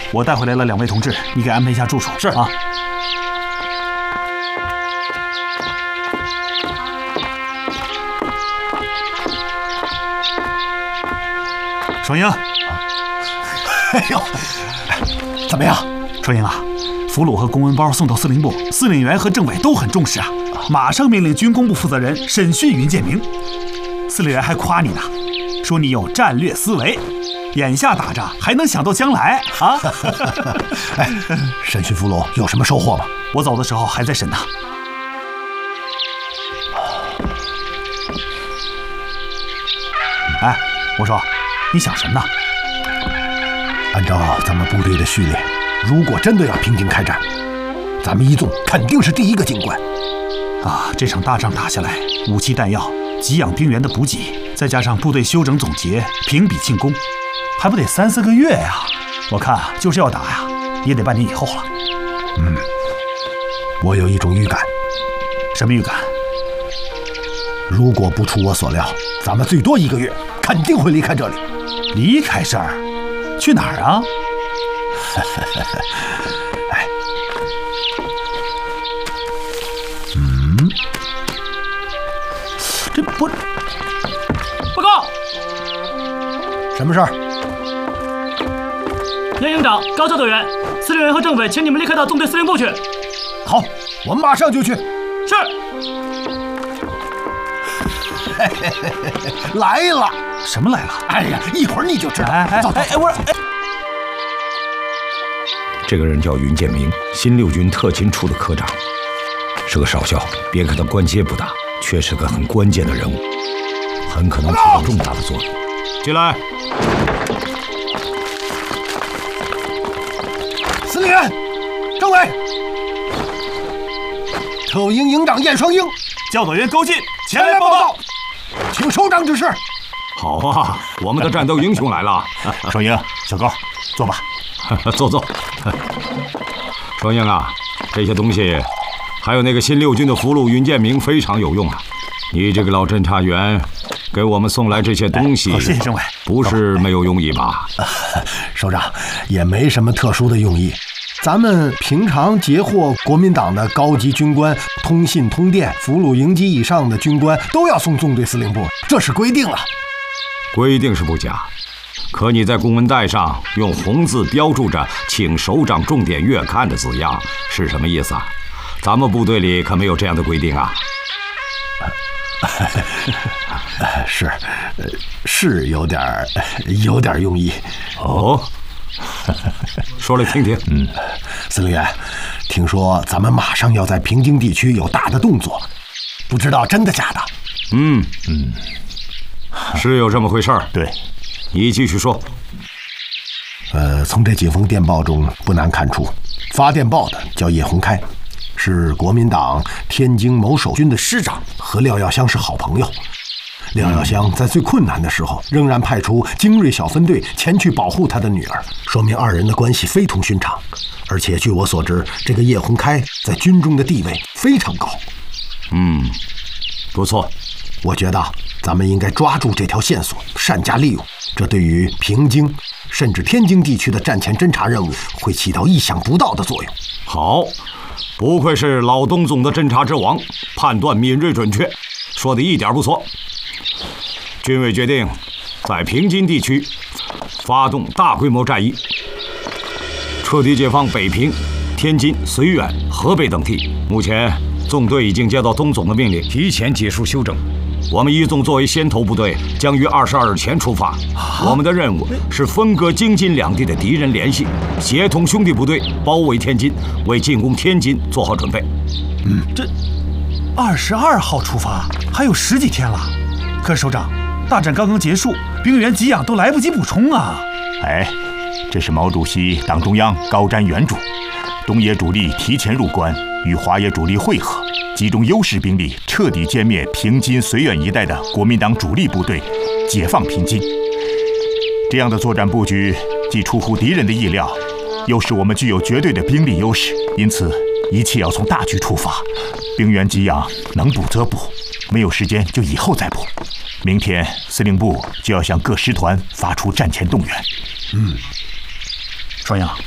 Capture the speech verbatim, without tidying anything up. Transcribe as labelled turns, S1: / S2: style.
S1: 我带回来了两位同志，你给安排一下住处。
S2: 是
S1: 啊。双英，
S2: 哎呦，怎么样？
S1: 双英啊，俘虏和公文包送到司令部，司令员和政委都很重视啊，马上命令军工部负责人审讯云建明。司令员还夸你呢，说你有战略思维，眼下打仗还能想到将来啊！
S2: 哎，审讯俘虏有什么收获吗？
S1: 我走的时候还在审呢。哎，我说，你想什么呢？
S2: 按照咱们部队的序列，如果真的要平津开战，咱们一纵肯定是第一个进关。
S1: 啊，这场大仗打下来，武器弹药、给养兵员的补给，再加上部队休整总结、评比庆功，还不得三四个月呀？我看就是要打呀，也得半年以后了。
S2: 嗯，我有一种预感。
S1: 什么预感？
S2: 如果不出我所料，咱们最多一个月肯定会离开这里。
S1: 离开这儿？去哪儿啊？
S2: 哎，嗯，
S1: 这不……
S3: 报告，
S2: 什么事儿？
S3: 连营长、高教导员、司令员和政委，请你们立刻到纵队司令部去。
S2: 好，我们马上就去。
S3: 是。
S2: 嘿嘿嘿嘿，来了。
S1: 什么来了？
S2: 哎呀，一会儿你就知道。
S1: 哎哎
S2: 走走。
S1: 哎哎，我说，哎，
S4: 这个人叫云建明，新六军特勤处的科长，是个少校。别看他官阶不大，却是个很关键的人物，很可能起到重大的作用。进来。
S2: 司令员、政委、特务营营长燕双英、
S1: 教导员高进
S2: 前来报告，请首长指示。
S4: 好啊，我们的战斗英雄来了。
S1: 双英、小高，坐吧。
S4: 坐坐。双英啊，这些东西，还有那个新六军的俘虜云建明非常有用啊。你这个老侦察员，给我们送来这些东西，
S1: 谢谢政委。
S4: 不是没有用意吧？
S2: 首长，也没什么特殊的用意。咱们平常截获国民党的高级军官、通信、通电、俘虏营级以上的军官，都要送纵队司令部，这是规定了。
S4: 规定是不假，可你在公文袋上用红字标注着“请首长重点阅看”的字样，是什么意思啊？咱们部队里可没有这样的规定啊。
S2: 是，是有点有点用意。
S4: 哦，说来听听。
S2: 嗯，司令员，听说咱们马上要在平津地区有大的动作，不知道真的假的？
S4: 嗯嗯，是有这么回事儿。
S1: 对，
S4: 你继续说。
S2: 呃，从这几封电报中不难看出，发电报的叫叶洪开，是国民党天津某守军的师长，和廖耀湘是好朋友。廖耀湘在最困难的时候，仍然派出精锐小分队前去保护他的女儿，说明二人的关系非同寻常。而且据我所知，这个叶洪开在军中的地位非常高。
S4: 嗯，不错。
S2: 我觉得咱们应该抓住这条线索，善加利用。这对于平津甚至天津地区的战前侦察任务会起到意想不到的作用。
S4: 好，不愧是老东总的侦察之王，判断敏锐准确，说的一点不错。军委决定在平津地区发动大规模战役，彻底解放北平、天津、绥远、河北等地。目前纵队已经接到东总的命令，提前结束休整。我们一纵作为先头部队，将于二十二日前出发。我们的任务是分割京津两地的敌人联系，协同兄弟部队包围天津，为进攻天津做好准备。
S1: 嗯，这二十二号出发，还有十几天了。可是首长，大战刚刚结束，兵员给养都来不及补充啊！
S5: 哎，这是毛主席党中央高瞻远瞩，东野主力提前入关，与华野主力会合。集中优势兵力，彻底歼灭平津、绥远一带的国民党主力部队，解放平津。这样的作战布局，既出乎敌人的意料，又使我们具有绝对的兵力优势。因此，一切要从大局出发，兵员给养能补则补，没有时间就以后再补。明天司令部就要向各师团发出战前动员。
S1: 嗯，双阳，